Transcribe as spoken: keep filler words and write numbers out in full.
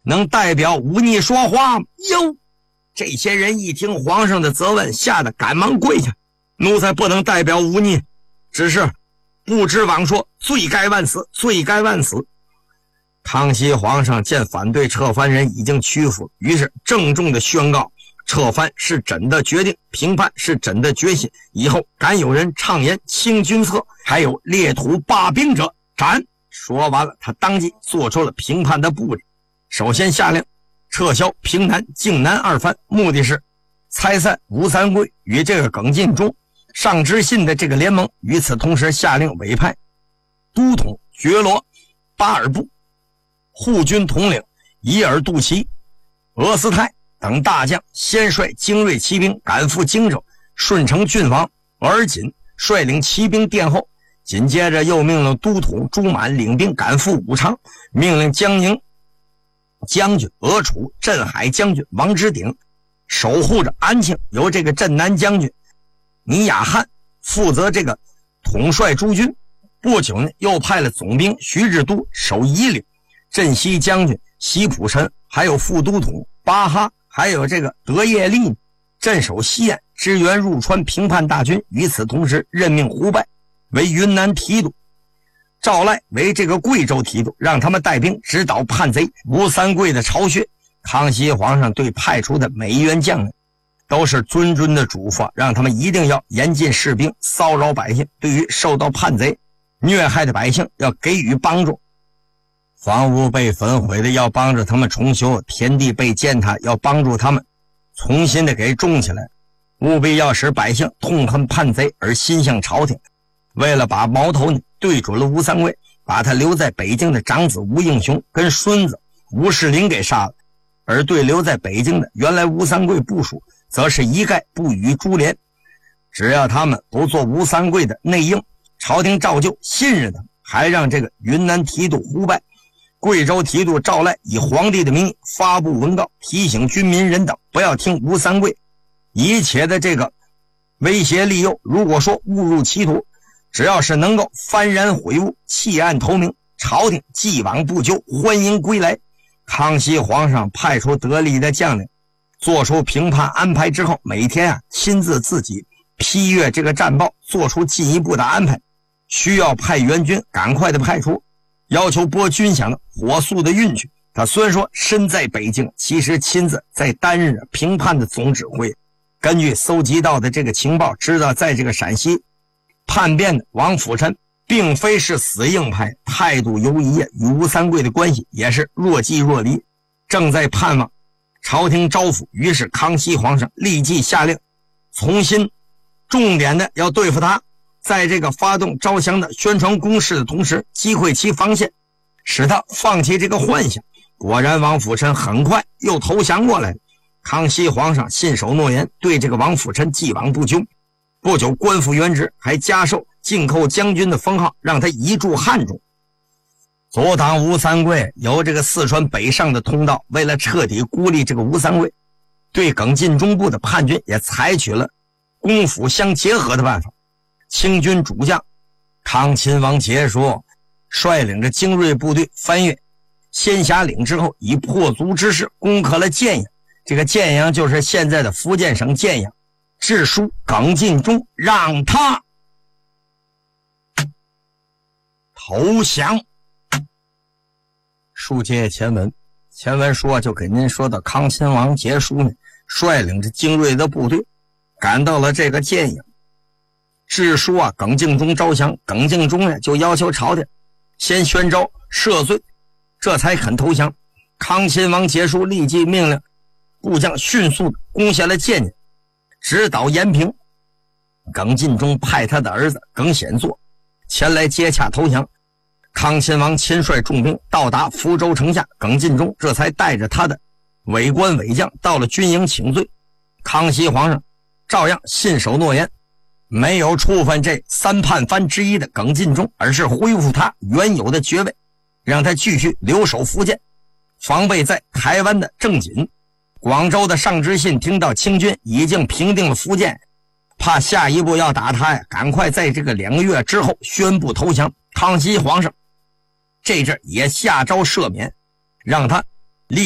能代表忤逆说话吗？哟，这些人一听皇上的责问，吓得赶忙跪下，奴才不能代表忤逆，只是不知枉说，罪该万死，罪该万死。康熙皇上见反对撤藩人已经屈服，于是郑重地宣告，撤藩是朕的决定，平叛是朕的决心，以后敢有人畅言清君侧，还有列土罢兵者，斩。说完了，他当即做出了平叛的布置。首先下令撤销平南、靖南二藩，目的是拆散吴三桂与这个耿劲忠、上知信的这个联盟。与此同时，下令委派都统觉罗巴尔布、护军统领伊尔杜齐、额斯泰等大将先率精锐骑兵赶赴荆州，顺承郡王额尔锦率领骑兵殿后。紧接着又命令都统朱满领兵赶赴武昌，命令江宁将军额楚、镇海将军王之鼎守护着安庆，由这个镇南将军倪雅汉负责这个统帅诸军。不久呢，又派了总兵徐志都守夷陵，镇西将军西普臣还有副都统巴哈还有这个德业利镇守西安，支援入川平叛大军。与此同时，任命胡拜为云南提督，赵赖为这个贵州提督，让他们带兵指导叛贼吴三桂的巢穴。康熙皇上对派出的每一员将领都是谆谆的嘱咐，让他们一定要严禁士兵骚扰百姓，对于受到叛贼虐害的百姓要给予帮助，房屋被焚毁的要帮助他们重修，田地被践踏要帮助他们重新的给种起来，务必要使百姓痛恨叛贼而心向朝廷。为了把矛头对准了吴三桂，把他留在北京的长子吴应熊跟孙子吴世林给杀了，而对留在北京的原来吴三桂部属则是一概不予株连。只要他们不做吴三桂的内应，朝廷照旧信任他们，还让这个云南提督胡拜、贵州提督赵赖以皇帝的名义发布文告，提醒军民人等不要听吴三桂一切的这个威胁利诱。如果说误入歧途，只要是能够幡然悔悟、弃暗投明，朝廷既往不咎，欢迎归来。康熙皇上派出得力的将领，做出平叛安排之后，每天啊亲自自己批阅这个战报，做出进一步的安排。需要派援军赶快的派出，要求拨军饷火速的运去。他虽然说身在北京，其实亲自在担任平叛的总指挥。根据搜集到的这个情报，知道在这个陕西叛变的王辅臣并非是死硬派，态度犹疑，与吴三桂的关系也是若即若离，正在盼望朝廷招抚。于是康熙皇上立即下令，重新重点的要对付他，在这个发动招降的宣传攻势的同时，击溃其防线，使他放弃这个幻想。果然王辅臣很快又投降过来了。康熙皇上信守诺言，对这个王辅臣既往不咎。不久官复原职，还加授进寇将军的封号，让他移驻汉中。阻挡吴三桂由这个四川北上的通道，为了彻底孤立这个吴三桂，对耿劲忠部的叛军也采取了攻府相结合的办法。清军主将康亲王杰说，率领着精锐部队翻越仙霞岭之后，以破卒之势攻克了建阳。这个建阳就是现在的福建省建阳。致书耿劲忠，让他投降。书接前文，前文说就给您说到康亲王杰书呢，率领着精锐的部队赶到了这个建阳，致书啊耿劲忠招降。耿劲忠呢就要求朝廷先宣召赦罪，这才肯投降。康亲王杰书立即命令部将迅速攻下了建阳，直捣延平。耿劲忠派他的儿子耿显作前来接洽投降。康亲王亲率重兵到达福州城下，耿劲忠这才带着他的伪官伪将到了军营请罪。康熙皇上照样信守诺言，没有处分这三叛藩之一的耿劲忠，而是恢复他原有的爵位，让他继续留守福建，防备在台湾的郑瑾。广州的上知信听到清军已经平定了福建，怕下一步要打他呀，赶快在这个两个月之后宣布投降。康熙皇上这阵也下诏赦免，让他